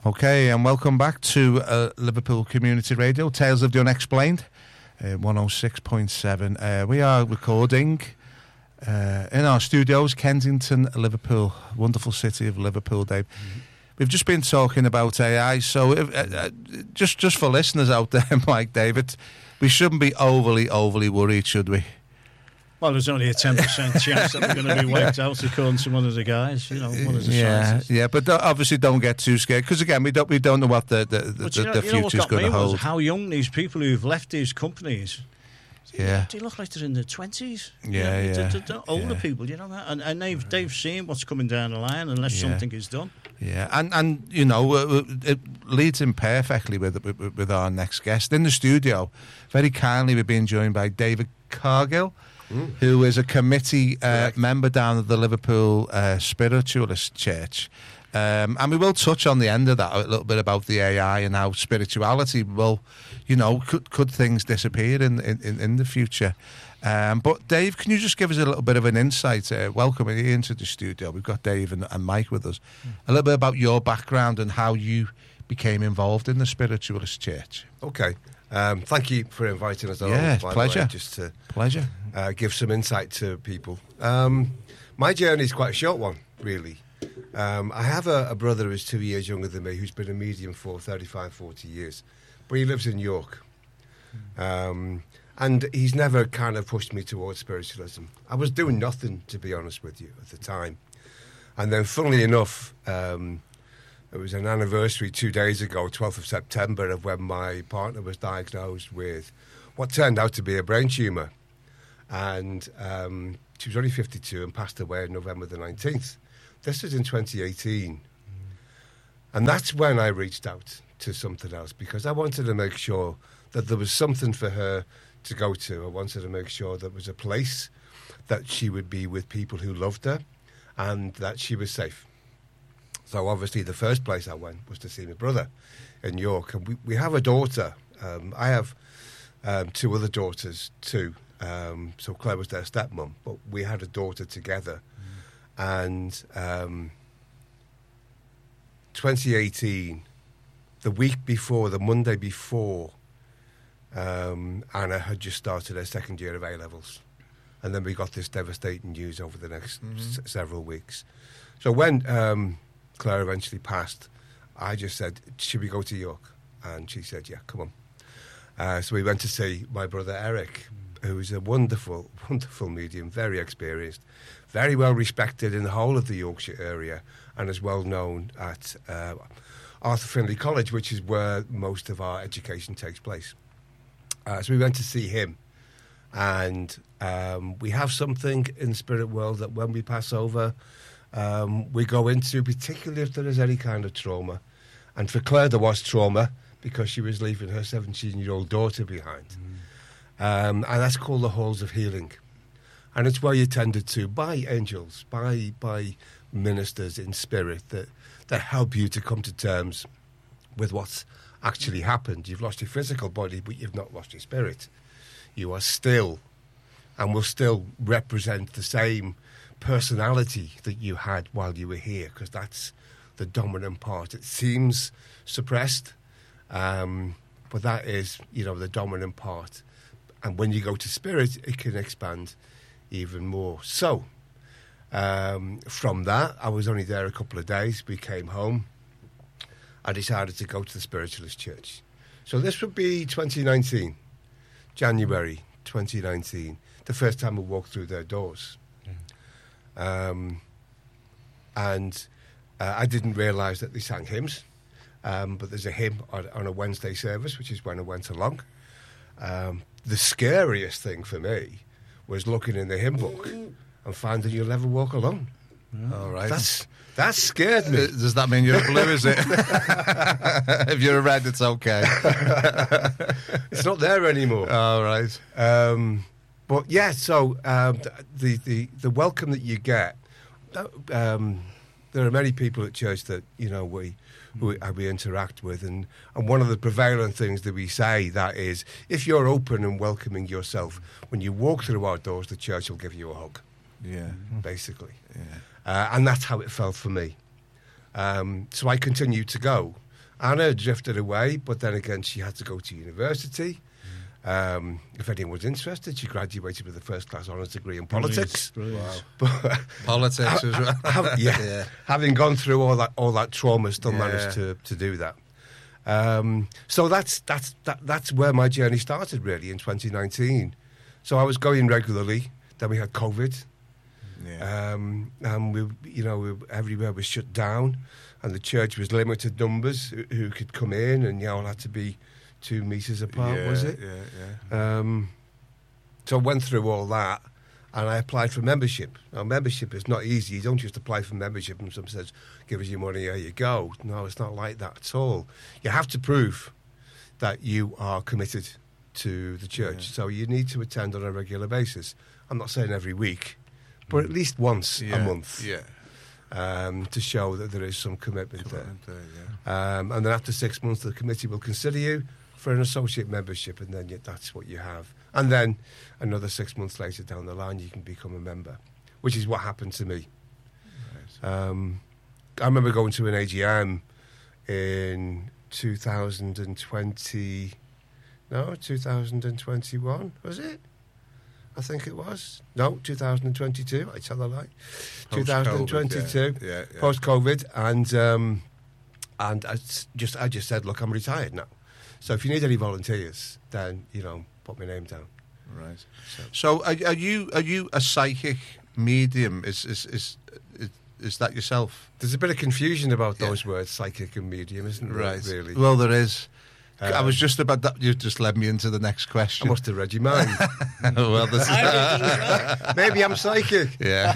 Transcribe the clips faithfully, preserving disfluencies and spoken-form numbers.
Okay, and welcome back to uh, Liverpool Community Radio, Tales of the Unexplained, uh, one oh six point seven. Uh, we are recording uh, in our studios, Kensington, Liverpool, wonderful city of Liverpool, Dave. Mm-hmm. We've just been talking about A I, so if, uh, just just for listeners out there, Mike, David, we shouldn't be overly, overly worried, should we? Well, there's only a ten percent chance that they're going to be wiped out, according to one of the guys. You know, one of the yeah, scientists. yeah, but don't, obviously don't get too scared because again, we don't we don't know what the the, the, you know, the you know future's going to hold. How young these people who've left these companies. Yeah, they look like they're in their twenties. Yeah, yeah, they're, they're, they're older yeah. people, you know that, and, and they've they've seen what's coming down the line unless yeah. something is done. Yeah, and and you know uh, it leads in perfectly with, with with our next guest in the studio. Very kindly, we're being joined by David Cargill. Mm. Who is a committee uh, member down at the Liverpool uh, Spiritualist Church. Um, and we will touch on the end of that a little bit about the A I and how spirituality will, you know, could, could things disappear in, in, in the future. Um, but Dave, can you just give us a little bit of an insight? Uh, welcome into the studio. We've got Dave and, and Mike with us. Mm. A little bit about your background and how you became involved in the Spiritualist Church. Okay. Um, thank you for inviting us on. Yeah, by pleasure. The way, just to pleasure. Uh, give some insight to people. Um, my journey is quite a short one, really. Um, I have a, a brother who's two years younger than me who's been a medium for thirty-five, forty years. But he lives in York. Um, and he's never kind of pushed me towards spiritualism. I was doing nothing, to be honest with you, at the time. And then, funnily enough, um, it was an anniversary two days ago, twelfth of September, of when my partner was diagnosed with what turned out to be a brain tumour. And um, she was only fifty-two and passed away on November the nineteenth. This was in twenty eighteen. Mm. And that's when I reached out to something else, because I wanted to make sure that there was something for her to go to. I wanted to make sure there was a place that she would be with people who loved her and that she was safe. So obviously the first place I went was to see my brother in York. And we, we have a daughter. Um, I have um, two other daughters too. Um, so Claire was their stepmom, but we had a daughter together. Mm. And um, twenty eighteen, the week before, the Monday before, um, Anna had just started her second year of A-levels. And then we got this devastating news over the next mm-hmm. s- several weeks. So when um, Claire eventually passed, I just said, should we go to York? And she said, yeah, come on. Uh, so we went to see my brother Eric, who's a wonderful, wonderful medium, very experienced, very well respected in the whole of the Yorkshire area, and is well known at uh, Arthur Findlay College, which is where most of our education takes place. Uh, so we went to see him, and um, we have something in the spirit world that when we pass over, um, we go into, particularly if there is any kind of trauma. And for Claire, there was trauma because she was leaving her seventeen-year-old daughter behind. Mm. Um, and that's called the Halls of Healing. And it's where you're tended to by angels, by by ministers in spirit that, that help you to come to terms with what's actually happened. You've lost your physical body, but you've not lost your spirit. You are still, and will still represent the same personality that you had while you were here, because that's the dominant part. It seems suppressed, um, but that is, you know, the dominant part. And when you go to spirit, it can expand even more. So, um, from that, I was only there a couple of days. We came home. I decided to go to the Spiritualist Church. So this would be twenty nineteen, January twenty nineteen, the first time we walked through their doors. Mm. Um, and uh, I didn't realise that they sang hymns, um, but there's a hymn on, on a Wednesday service, which is when I went along. Um, the scariest thing for me was looking in the hymn book and finding you'll never walk alone. Yeah. All right. That's, that scared me. Does that mean you're a blue, is it? If you're a red, it's okay. It's not there anymore. All right. Um, but yeah, so um, the, the, the welcome that you get, um, there are many people at church that, you know, we... who we interact with, and, and one of the prevalent things that we say, that is, if you're open and welcoming yourself, when you walk through our doors, the church will give you a hug. Yeah. Basically. Yeah. Uh, and that's how it felt for me. Um, so I continued to go. Anna drifted away, but then again, she had to go to university. Um, if anyone was interested, she graduated with a first-class honours degree in politics. Brilliant. But Politics as well. have- yeah, Yeah. having gone through all that all that trauma, still Yeah. managed to, to do that. Um, so that's that's that, that's where my journey started, really, in twenty nineteen. So I was going regularly. Then we had COVID, Yeah. um, and we, you know, we, everywhere was shut down, and the church was limited numbers who, who could come in, and you all had to be two meters apart. yeah, Was it? Yeah, yeah. Um, so I went through all that, and I applied for membership. Now, membership is not easy. You don't just apply for membership and someone says, give us your money, here you go. No, it's not like that at all. You have to prove that you are committed to the church. Yeah. So you need to attend on a regular basis. I'm not saying every week, but at least once yeah. a month Yeah. um, to show that there is some commitment, Commitment there. there, yeah. Um, and then after six months, the committee will consider you for an associate membership, and then you, that's what you have. And then another six months later down the line, you can become a member, which is what happened to me. Right. Um, I remember going to an A G M in two thousand twenty, no, two thousand twenty-one, was it? I think it was. No, two thousand twenty-two, I tell a lie. Post-COVID, twenty twenty-two, yeah. Yeah, yeah. post-COVID, and um, and I s- just I just said, look, I'm retired now. So if you need any volunteers, then, you know, put my name down. Right. So- So, are, are you are you a psychic medium? Is is is is, is that yourself? There's a bit of confusion about Yeah. those words, psychic and medium, isn't there, Right. really? Well, there is. I Um, was just about that. You just led me into the next I question. must have read your mind. well, this Maybe I'm psychic.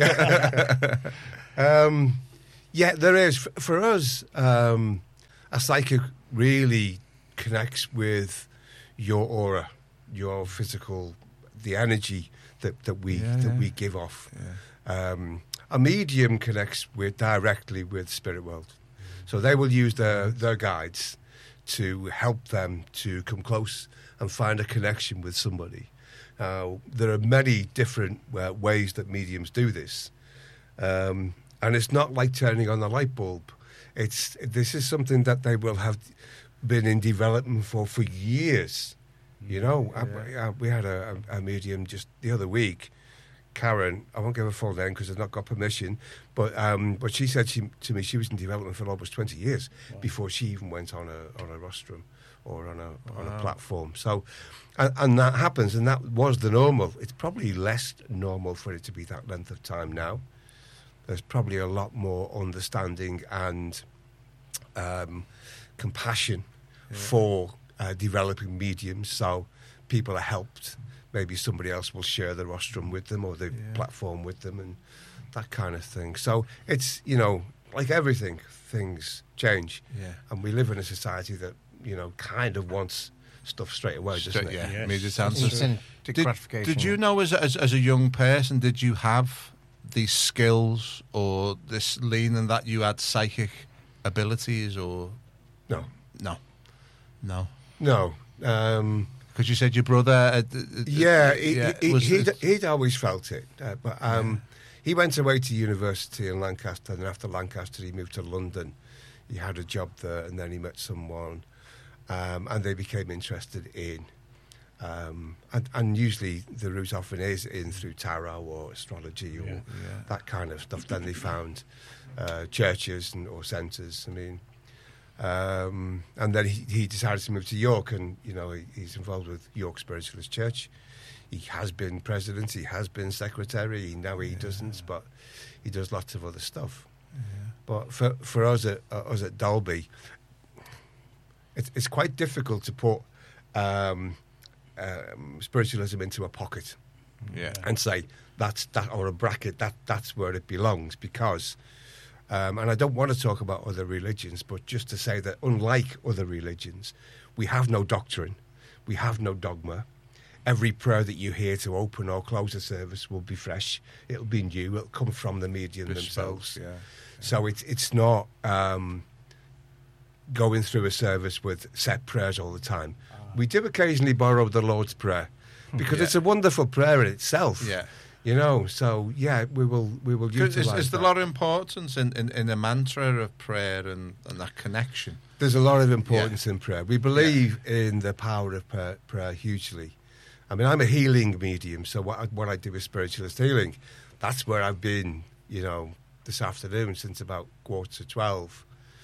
yeah. Um, yeah, there is. F- For us, um, a psychic really connects with your aura, your physical, the energy that, that we Yeah, that yeah. we give off. Yeah. Um, a medium connects with directly with spirit world, so they will use their their guides to help them to come close and find a connection with somebody. Now, there are many different uh, ways that mediums do this. Um, and it's not like turning on a light bulb. It's This is something that they will have been in development for for years. You know, I, I, we had a, a, a medium just the other week, Karen. I won't give her full name because I've not got permission. But um, but she said she, to me she was in development for almost twenty years Wow. before she even went on a on a rostrum or on a on Wow. a platform. So, and, and that happens, and that was the normal. It's probably less normal for it to be that length of time now. There's probably a lot more understanding and um, compassion Yeah. for uh, developing mediums. So people are helped. Maybe somebody else will share the rostrum with them or the Yeah. platform with them and that kind of thing. So it's, you know, like everything, things change. Yeah. And we live in a society that, you know, kind of wants stuff straight away, doesn't Straight- it? yeah. Yes. Immediate answers. Instant Did, gratification. did you know as, as as a young person, did you have these skills or this leaning that you had psychic abilities or No. no, no? No. Um, Because you said your brother. Uh, d- d- yeah, he, yeah, he, was he'd, it- he'd always felt it. Uh, but um, he went away to university in Lancaster, and after Lancaster, he moved to London. He had a job there, and then he met someone, um, and they became interested in. Um, and, and usually the route often is in through tarot or astrology or Yeah. Yeah. that kind of stuff. Then they found uh, churches and, or centres. I mean, um, and then he, he decided to move to York, and you know he, he's involved with York Spiritualist Church. He has been president, he has been secretary. Now he doesn't, but he does lots of other stuff. But for for us at uh, us at Dalby, it's it's quite difficult to put um, um, spiritualism into a pocket Yeah. and say that's that or a bracket that that's where it belongs, because um, and I don't want to talk about other religions, but just to say that unlike other religions, we have no doctrine, we have no dogma. Every prayer that you hear to open or close a service will be fresh. It'll be new. It'll come from the medium Bespoke, themselves. yeah. So it's it's not um, going through a service with set prayers all the time. We do occasionally borrow the Lord's Prayer because Yeah. it's a wonderful prayer in itself. Yeah. You know, so yeah, we will we will 'Cause utilize. Is, is there a that. lot of importance in, in, in the mantra of prayer and, and that connection? There's a lot of importance in prayer. We believe in the power of prayer, prayer hugely. I mean, I'm a healing medium, so what I, what I do is spiritualist healing. That's where I've been, you know, this afternoon since about quarter to twelve.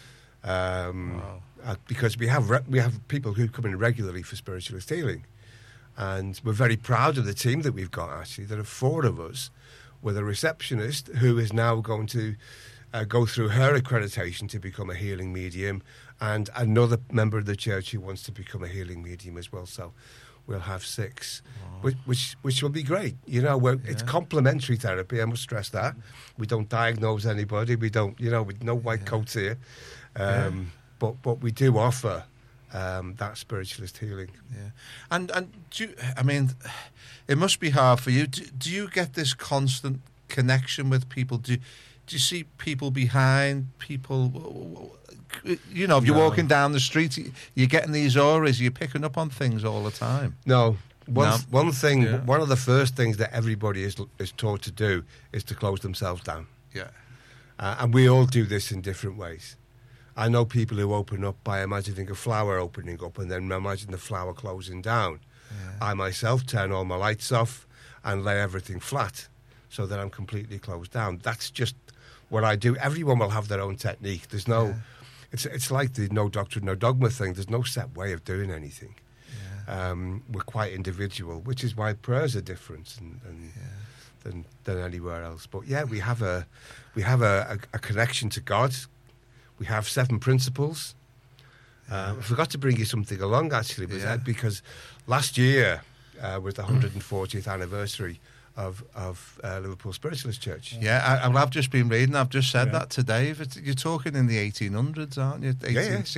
Um, Wow. uh, because we have re- we have people who come in regularly for spiritualist healing, and we're very proud of the team that we've got. Actually, there are four of us, with a receptionist who is now going to uh, go through her accreditation to become a healing medium, and another member of the church who wants to become a healing medium as well. So we'll have six, which, which which will be great. You know, we're, it's Yeah. complementary therapy. I must stress that we don't diagnose anybody. We don't, you know, with no white coats here. Um, But but we do offer um, that spiritualist healing. Yeah, and and do you, I mean, it must be hard for you. Do, do you get this constant connection with people? Do do you see people behind people? You know, if you're No. walking down the street, you're getting these auras. You're picking up on things all the time. No. One, No. one thing, Yeah. one of the first things that everybody is is taught to do is to close themselves down, Yeah, uh, and we all do this in different ways. I know people who open up by imagining a flower opening up and then imagine the flower closing down. yeah. I myself turn all my lights off and lay everything flat so that I'm completely closed down. That's just what I do. Everyone will have their own technique. There's no, Yeah. it's it's like the no doctrine, no dogma thing. There's no set way of doing anything. Yeah. Um, we're quite individual, which is why prayers are different and, and Yeah. than than anywhere else. But yeah, we have a we have a, a, a connection to God. We have seven principles. Uh, I forgot to bring you something along actually, was Yeah. that because last year uh, was the one hundred fortieth anniversary of of uh, Liverpool Spiritualist Church. Yeah, I, I've just been reading. I've just said Yeah. that to Dave. It's, you're talking in the eighteen hundreds, aren't you? yeah. eighteen